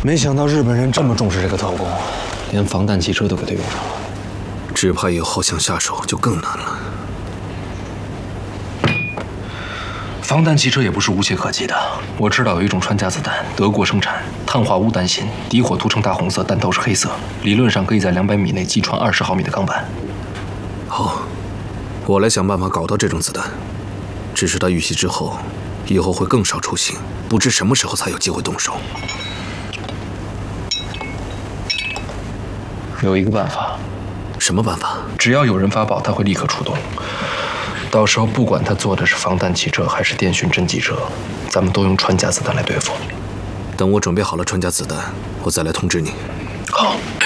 没想到日本人这么重视这个特工，连防弹汽车都给他用上了。 只怕以后想下手就更难了。 防弹汽车也不是无懈可击的。我知道有一种穿甲子弹，德国生产，碳化钨弹芯，底火涂成大红色，弹头是黑色，理论上可以在200米内击穿20毫米的钢板。 好，我来想办法搞到这种子弹。只是他遇袭之后，以后会更少出行，不知什么时候才有机会动手。 有一个办法。 什么办法？ 只要有人发报，他会立刻出动。到时候不管他坐的是防弹汽车还是电讯侦缉车，咱们都用穿甲子弹来对付。 等我准备好了穿甲子弹，我再来通知你。 好。